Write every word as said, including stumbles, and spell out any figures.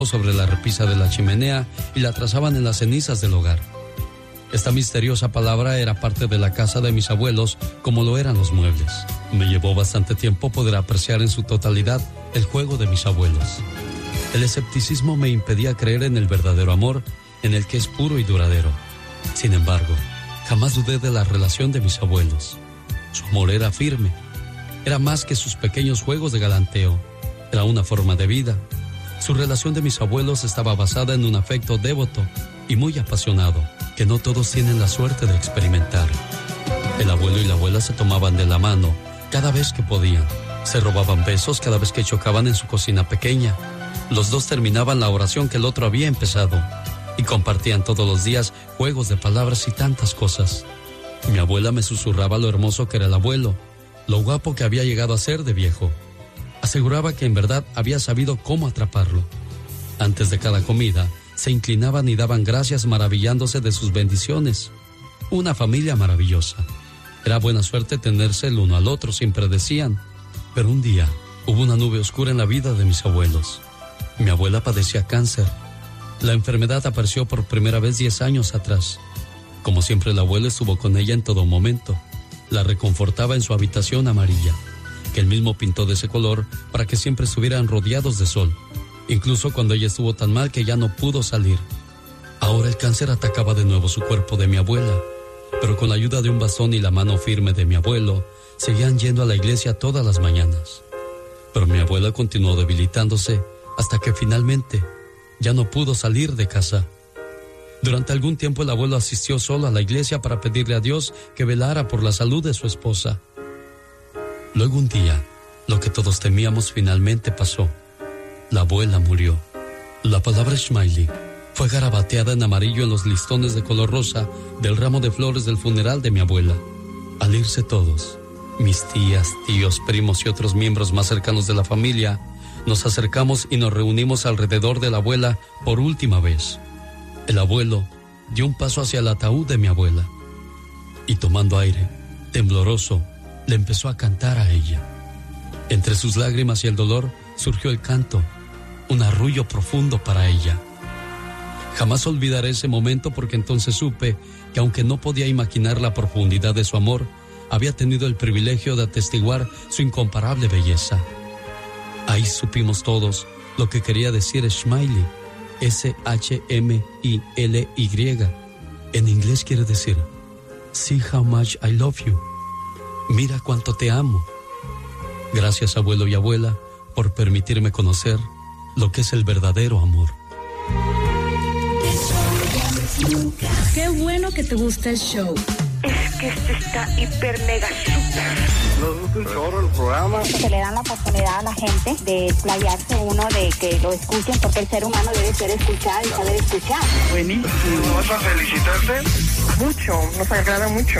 sobre la repisa de la chimenea y la trazaban en las cenizas del hogar. Esta misteriosa palabra era parte de la casa de mis abuelos, como lo eran los muebles. Me llevó bastante tiempo poder apreciar en su totalidad el juego de mis abuelos. El escepticismo me impedía creer en el verdadero amor, en el que es puro y duradero. Sin embargo, jamás dudé de la relación de mis abuelos. Su amor era firme. Era más que sus pequeños juegos de galanteo. Era una forma de vida. Su relación de mis abuelos estaba basada en un afecto devoto y muy apasionado, que no todos tienen la suerte de experimentar. El abuelo y la abuela se tomaban de la mano cada vez que podían. Se robaban besos cada vez que chocaban en su cocina pequeña. Los dos terminaban la oración que el otro había empezado y compartían todos los días juegos de palabras y tantas cosas. Mi abuela me susurraba lo hermoso que era el abuelo, lo guapo que había llegado a ser de viejo. Aseguraba que en verdad había sabido cómo atraparlo. Antes de cada comida, se inclinaban y daban gracias maravillándose de sus bendiciones. Una familia maravillosa. Era buena suerte tenerse el uno al otro, siempre decían. Pero un día, hubo una nube oscura en la vida de mis abuelos. Mi abuela padecía cáncer. La enfermedad apareció por primera vez diez años atrás. Como siempre, el abuelo estuvo con ella en todo momento. La reconfortaba en su habitación amarilla, que él mismo pintó de ese color para que siempre estuvieran rodeados de sol, incluso cuando ella estuvo tan mal que ya no pudo salir. Ahora el cáncer atacaba de nuevo su cuerpo de mi abuela, pero con la ayuda de un bastón y la mano firme de mi abuelo, seguían yendo a la iglesia todas las mañanas. Pero mi abuela continuó debilitándose hasta que finalmente ya no pudo salir de casa. Durante algún tiempo el abuelo asistió solo a la iglesia para pedirle a Dios que velara por la salud de su esposa. Luego un día, lo que todos temíamos finalmente pasó. La abuela murió. La palabra Smiley fue garabateada en amarillo en los listones de color rosa del ramo de flores del funeral de mi abuela. Al irse todos, mis tías, tíos, primos y otros miembros más cercanos de la familia, nos acercamos y nos reunimos alrededor de la abuela por última vez. El abuelo dio un paso hacia el ataúd de mi abuela y, tomando aire, tembloroso, le empezó a cantar a ella. Entre sus lágrimas y el dolor surgió el canto, un arrullo profundo para ella. Jamás olvidaré ese momento porque entonces supe que aunque no podía imaginar la profundidad de su amor, había tenido el privilegio de atestiguar su incomparable belleza. Ahí supimos todos lo que quería decir Smiley, S H M I L Y. En inglés quiere decir, See how much I love you. Mira cuánto te amo. Gracias, abuelo y abuela, por permitirme conocer lo que es el verdadero amor. Qué bueno que te gusta el show. Es que este está hiper mega super. Nos gusta un chorro el programa. Se le dan la oportunidad a la gente de explayarse uno, de que lo escuchen, porque el ser humano debe ser escuchado y saber escuchar. Buenísimo. ¿Vas a felicitarte? Mucho, nos agrada mucho.